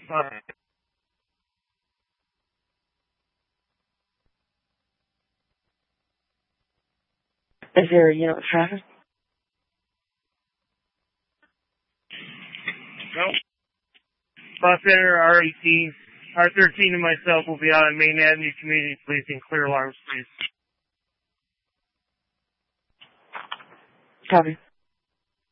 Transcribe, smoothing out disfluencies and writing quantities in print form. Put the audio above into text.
Is there, traffic? Nope. Bus Center, R18, R13 and myself will be out on Main Avenue Community Policing. Clear alarms, please. Copy.